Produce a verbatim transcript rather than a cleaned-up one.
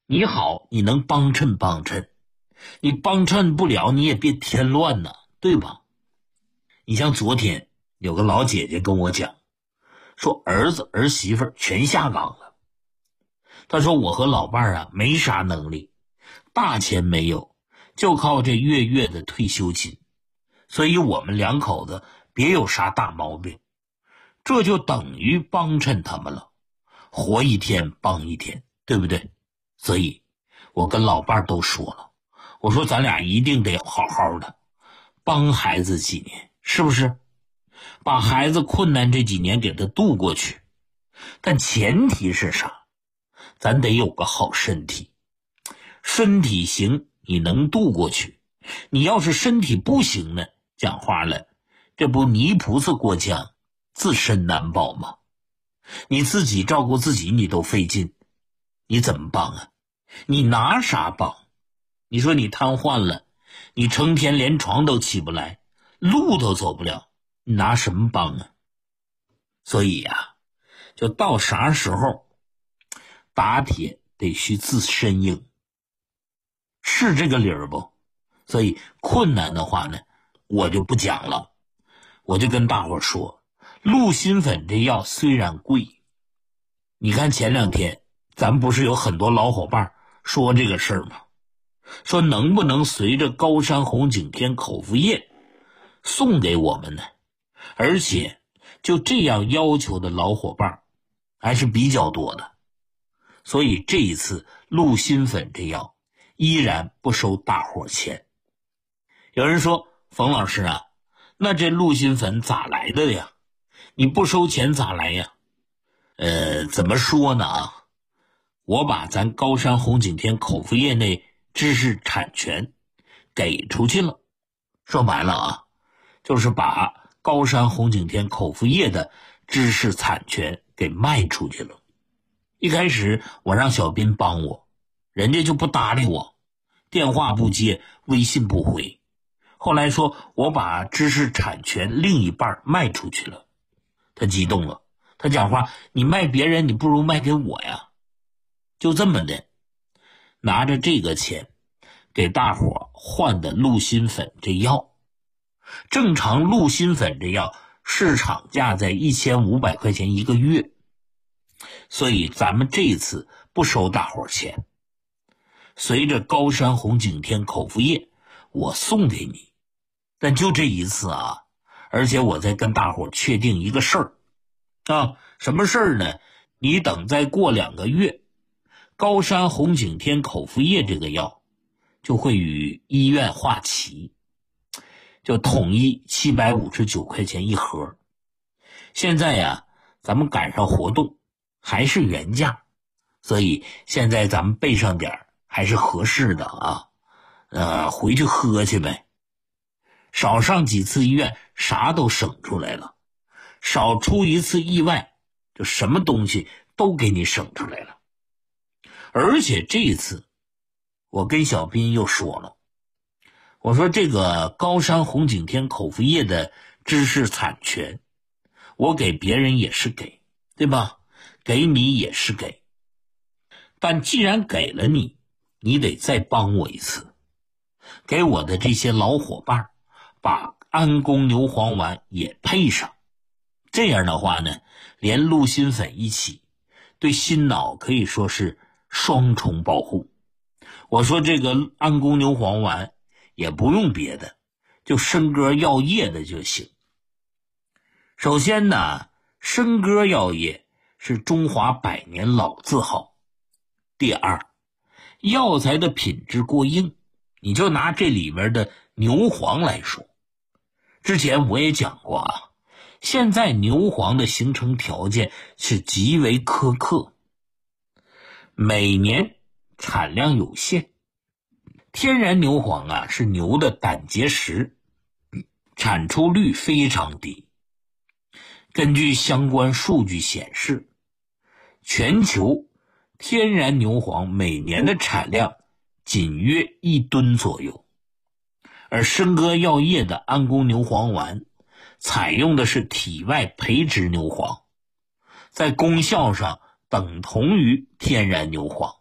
你好，你能帮衬帮衬，你帮衬不了，你也别添乱呐，对吧？你像昨天有个老姐姐跟我讲，说儿子儿媳妇全下岗了。她说我和老伴儿啊没啥能力，大钱没有，就靠这月月的退休金，所以我们两口子别有啥大毛病，这就等于帮衬他们了，活一天帮一天，对不对？所以我跟老伴儿都说了，我说咱俩一定得好好的帮孩子几年，是不是？把孩子困难这几年给他度过去，但前提是啥？咱得有个好身体，身体行你能度过去，你要是身体不行呢，讲话了，这不泥菩萨过江自身难保吗？你自己照顾自己你都费劲，你怎么帮啊？你拿啥帮？你说你瘫痪了，你成天连床都起不来，路都走不了，你拿什么帮啊？所以呀、啊，就到啥时候打铁得需自身硬，是这个理儿不？所以困难的话呢，我就不讲了，我就跟大伙说，鹿心粉这药虽然贵，你看前两天咱不是有很多老伙伴说这个事儿吗？说能不能随着高山红景天口服液送给我们呢？而且就这样要求的老伙伴还是比较多的，所以这一次鹿心粉这药依然不收大伙钱。有人说，冯老师啊，那这鹿心粉咋来的呀？你不收钱咋来呀？呃，怎么说呢啊？我把咱高山红景天口服液那知识产权给出去了，说白了啊，就是把高山红景天口服液的知识产权给卖出去了。一开始我让小斌帮我，人家就不搭理我，电话不接，微信不回。后来说我把知识产权另一半卖出去了，他激动了，他讲话，你卖别人你不如卖给我呀。就这么的，拿着这个钱给大伙换的鹿心粉这药。正常鹿心粉这药市场价在一千五百块钱一个月，所以咱们这次不收大伙钱，随着高山红景天口服液我送给你，但就这一次啊，而且我再跟大伙确定一个事儿啊，什么事儿呢？你等再过两个月，高山红景天口服液这个药就会与医院划旗，就统一七百五十九块钱一盒。现在呀，咱们赶上活动，还是原价，所以现在咱们备上点还是合适的啊。呃，回去喝去呗，少上几次医院，啥都省出来了，少出一次意外，就什么东西都给你省出来了。而且这一次我跟小斌又说了，我说这个高山红景天口服液的知识产权我给别人也是给，对吧？给你也是给，但既然给了你，你得再帮我一次，给我的这些老伙伴把安宫牛黄丸也配上，这样的话呢，连鹿心粉一起，对心脑可以说是双重保护。我说这个安宫牛黄丸也不用别的，就参歌药业的就行。首先呢，参歌药业是中华百年老字号。第二，药材的品质过硬，你就拿这里面的牛黄来说，之前我也讲过啊，现在牛黄的形成条件是极为苛刻，每年产量有限。天然牛黄啊是牛的胆结石，产出率非常低。根据相关数据显示，全球天然牛黄每年的产量仅约一吨左右，而参歌药业的安宫牛黄丸采用的是体外培植牛黄，在功效上等同于天然牛黄。